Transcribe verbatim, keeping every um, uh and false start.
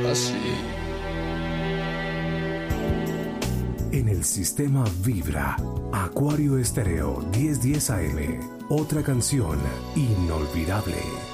así. En el sistema vibra Acuario Estéreo diez diez A M. Otra canción inolvidable.